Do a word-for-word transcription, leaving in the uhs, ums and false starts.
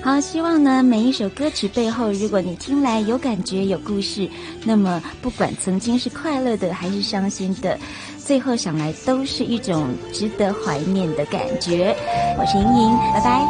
好，希望呢每一首歌曲背后，如果你听来有感觉有故事，那么不管曾经是快乐的还是伤心的，最后想来都是一种值得怀念的感觉。我是莹莹，拜拜。